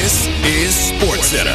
This is SportsCenter.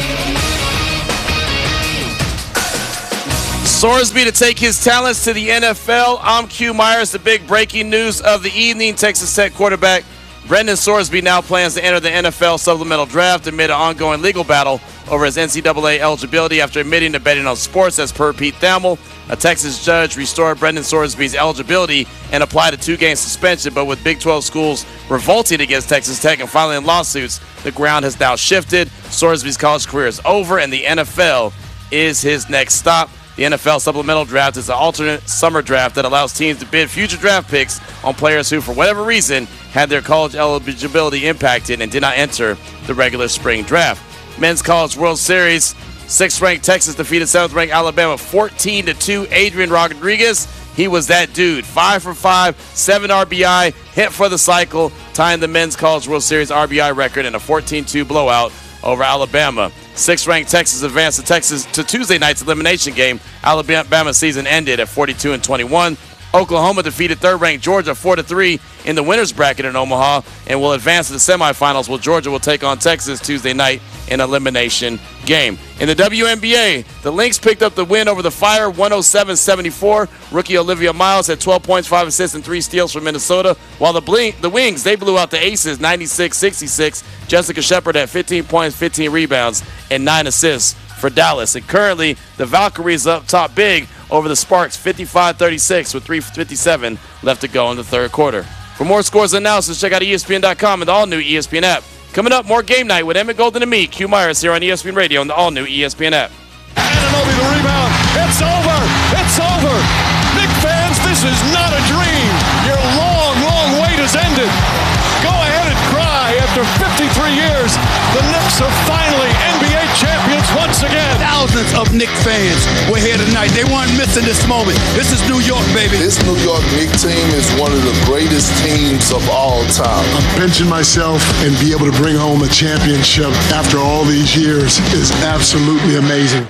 Sorsby to take his talents to the NFL. I'm Q Myers. The big breaking news of the evening. Texas Tech quarterback Brendan Sorsby now plans to enter the NFL supplemental draft amid an ongoing legal battle over his NCAA eligibility after admitting to betting on sports. As per Pete Thamel, a Texas judge restored Brendan Sorsby's eligibility and applied a 2-game suspension, but with Big 12 schools revolting against Texas Tech and filing lawsuits, the ground has now shifted. Sorsby's college career is over, and the NFL is his next stop. The NFL supplemental draft is an alternate summer draft that allows teams to bid future draft picks on players who, for whatever reason, had their college eligibility impacted and did not enter the regular spring draft. Men's College World Series, 6th-ranked Texas defeated 7th-ranked Alabama 14-2. Adrian Rodriguez, he was that dude. 5 for 5, 7 RBI, hit for the cycle, tying the Men's College World Series RBI record in a 14-2 blowout over Alabama. 6th-ranked Texas advanced to Tuesday night's elimination game. Alabama's season ended at 42-21. Oklahoma defeated 3rd-ranked Georgia 4-3 in the winners bracket in Omaha and will advance to the semifinals, where Georgia will take on Texas Tuesday night in elimination game. In the WNBA, the Lynx picked up the win over the Fire 107-74. Rookie Olivia Miles had 12 points, 5 assists, and 3 steals for Minnesota, while the Wings, they blew out the Aces 96-66. Jessica Shepard had 15 points, 15 rebounds, and 9 assists for Dallas. And currently, the Valkyries up top big over the Sparks 55-36 with 3:57 left to go in the third quarter. For more scores and analysis, check out ESPN.com and the all-new ESPN app. Coming up, more Game Night with Emmett Golden and me, Q Myers, here on ESPN Radio and the all-new ESPN app. Anunoby the rebound. It's over. It's over. Knick fans, this is not a dream. Your long, long wait has ended. Go ahead and cry. After 53 years, the Knicks are finally NBA champions once again. Thousands of Knicks fans were here tonight. They weren't missing this moment. This is New York, baby. This New York Knicks team is one of the greatest teams of all time. I'm pinching myself, and be able to bring home a championship after all these years is absolutely amazing.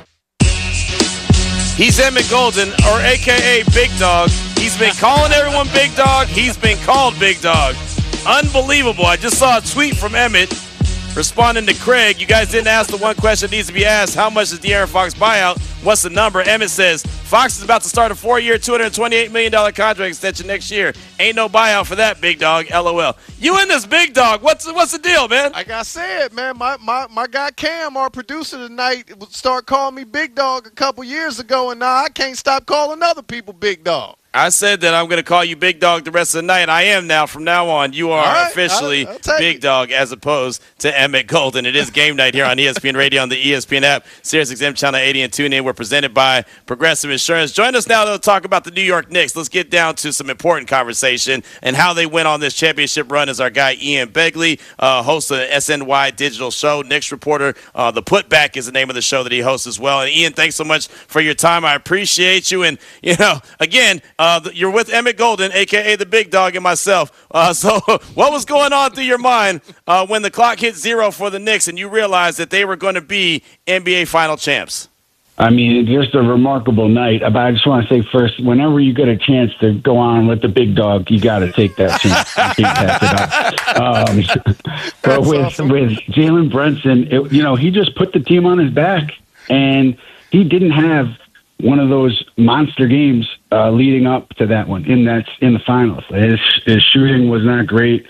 He's Emmett Golden, or a.k.a. Big Dog. He's been calling everyone Big Dog. He's been called Big Dog. Unbelievable. I just saw a tweet from Emmett responding to Craig. You guys didn't ask the one question that needs to be asked. How much is De'Aaron Fox buyout? What's the number? Emmett says, Fox is about to start a 4-year, $228 million contract extension next year. Ain't no buyout for that, Big Dog. LOL. You and this Big Dog, what's the deal, man? Like I said, man, my guy Cam, our producer tonight, started calling me Big Dog a couple years ago, and now I can't stop calling other people Big Dog. I said that I'm going to call you Big Dog the rest of the night. I am now. From now on, you are officially Big Dog as opposed to Emmett Golden. It is Game Night here on ESPN Radio on the ESPN app, SiriusXM Channel 80 and TuneIn. We're presented by Progressive Insurance. Join us now to talk about the New York Knicks. Let's get down to some important conversation and how they went on this championship run. Is our guy Ian Begley, host of the SNY Digital Show, Knicks reporter. The Putback is the name of the show that he hosts as well. And Ian, thanks so much for your time. I appreciate you. And, again, you're with Emmett Golden, a.k.a. the Big Dog, and myself. So what was going on through your mind when the clock hit 0 for the Knicks and you realized that they were going to be NBA Final champs? I mean, it's just a remarkable night. But I just want to say first, whenever you get a chance to go on with the Big Dog, you got to take that chance. You can't pass it up. But with Jalen Brunson, he just put the team on his back, and he didn't have one of those monster games leading up to that one in the finals. His shooting was not great.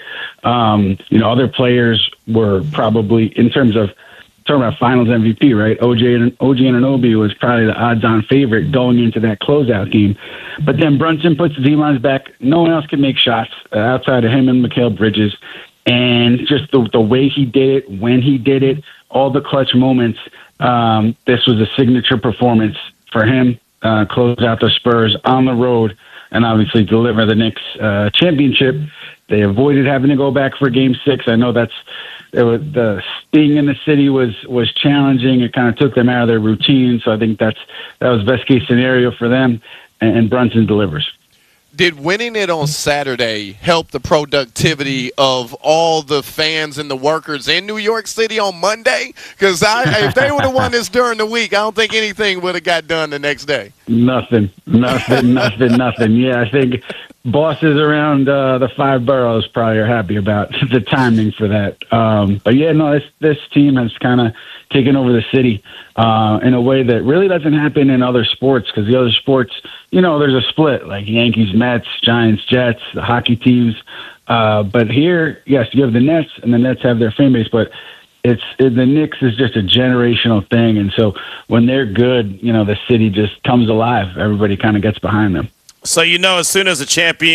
Other players were probably, in terms of talking about finals MVP, right? OG Anunoby was probably the odds-on favorite going into that closeout game. But then Brunson puts the team on his back. No one else can make shots outside of him and Mikal Bridges. And just the way he did it, when he did it, all the clutch moments, this was a signature performance for him. Close out the Spurs on the road and obviously deliver the Knicks championship. They avoided having to go back for Game 6. I know the being in the city was challenging. It kind of took them out of their routine. So I think that was best case scenario for them. And Brunson delivers. Did winning it on Saturday help the productivity of all the fans and the workers in New York City on Monday? Because if they would have won this during the week, I don't think anything would have got done the next day. Nothing. Yeah, I think bosses around the 5 boroughs probably are happy about the timing for that. But yeah, no, this team has kind of taken over the city in a way that really doesn't happen in other sports, because the other sports, there's a split, like Yankees, Mets, Giants, Jets, the hockey teams. But here, yes, you have the Nets, and the Nets have their fan base, but the Knicks is just a generational thing. And so when they're good, the city just comes alive. Everybody kind of gets behind them. So, as soon as a champion